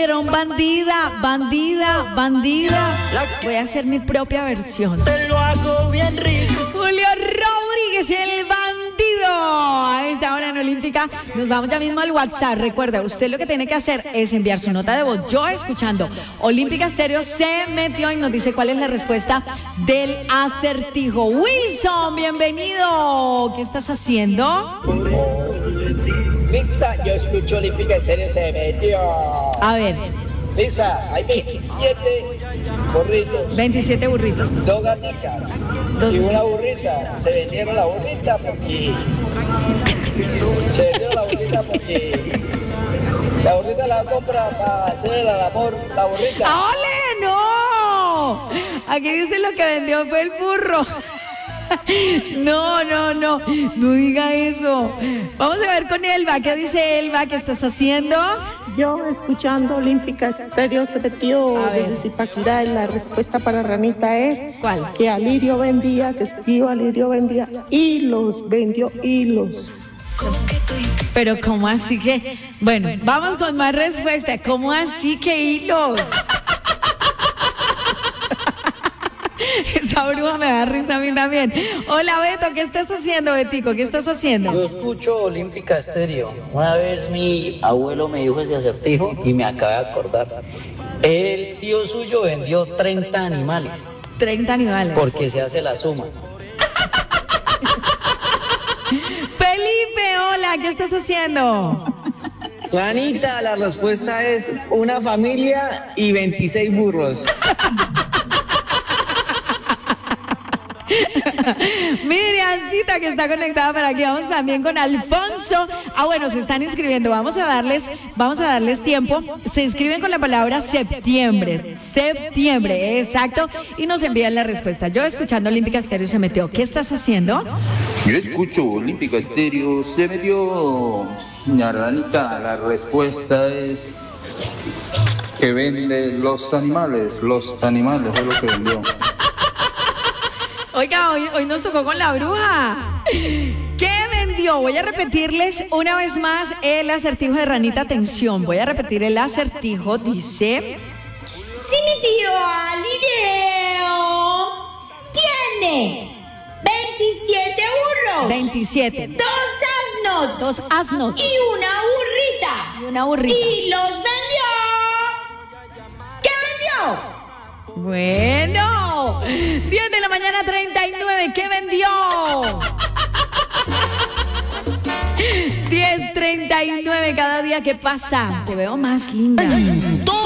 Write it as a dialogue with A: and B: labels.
A: Calderón, bandida. Voy a hacer mi propia versión.
B: Te lo hago bien rico.
A: Julio Rodríguez, el bandido. A esta hora en Olímpica. Nos vamos ya mismo al WhatsApp. Recuerda, usted lo que tiene que hacer es enviar su nota de voz. Yo escuchando Olímpica Estéreo se metió y nos dice cuál es la respuesta del acertijo. Wilson, bienvenido. ¿Qué estás haciendo?
C: Lisa, yo escucho Olímpica Estéreo se metió.
A: A ver.
C: Lisa, hay 27 burritos.
A: 27 burritos.
C: 2 gaticas. Y una burrita. Se vendieron la burrita porque... La burrita la compra para hacer el amor. La burrita.
A: ¡Ole, no! Aquí dice lo que vendió fue el burro. No diga eso. Vamos a ver con Elba. ¿Qué dice Elba? ¿Qué estás haciendo?
D: Yo escuchando Olímpica Estéreo se metió desde Zipaquirá. La respuesta para Ranita es
A: ¿cuál?
D: Que Alirio vendía, que su tío Alirio vendía hilos, vendió hilos.
A: Pero ¿cómo así que? Bueno, vamos con más respuesta. ¿Cómo así que hilos? Esa bruja me da risa a mí también. Hola Beto, ¿qué estás haciendo, Betico? ¿Qué estás haciendo?
E: Yo escucho Olímpica Estéreo. Una vez mi abuelo me dijo ese acertijo y me acabé de acordar. El tío suyo vendió 30 animales.
A: 30 animales.
E: Porque se hace la suma.
A: Felipe, hola, ¿qué estás haciendo?
F: Juanita, la respuesta es una familia y 26 burros.
A: Miriamcita, que está conectada por aquí. Vamos también con Alfonso. Bueno, se están inscribiendo. Vamos a darles tiempo. Se inscriben con la palabra septiembre. Septiembre, exacto. Y nos envían la respuesta. Yo escuchando Olímpica Estéreo se metió. ¿Qué estás haciendo?
G: Yo escucho Olímpica Estéreo se metió. Doña Ranita, la respuesta es que vende los animales. Los animales fue lo que vendió.
A: Oiga, hoy nos tocó con la bruja. ¿Qué vendió? Voy a repetirles una vez más el acertijo de Ranita. Atención, voy a repetir el acertijo. Dice...
H: Si mi tío Alirio tiene 27 burros,
A: 27,
H: 2
A: asnos
H: y una burrita, y los vendió. ¿Qué vendió?
A: Bueno, 10 de la mañana 39, ¿qué vendió? 10:39, cada día que pasa te veo más linda.